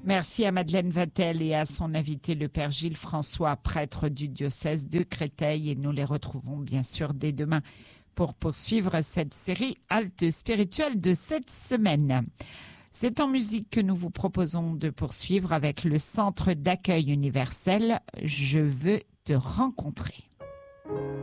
Merci à Madeleine Vatel et à son invité, le Père Gilles François, prêtre du diocèse de Créteil. Et nous les retrouvons bien sûr dès demain pour poursuivre cette série Halte spirituelle de cette semaine. C'est en musique que nous vous proposons de poursuivre avec le Centre d'accueil universel Je veux te rencontrer.